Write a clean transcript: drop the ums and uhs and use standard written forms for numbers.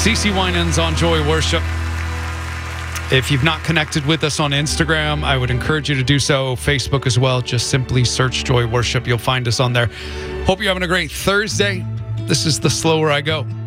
CC Winans on Joy Worship. If you've not connected with us on Instagram, I would encourage you to do so. Facebook as well. Just simply search Joy Worship. You'll find us on there. Hope you're having a great Thursday. This is The Slower I Go.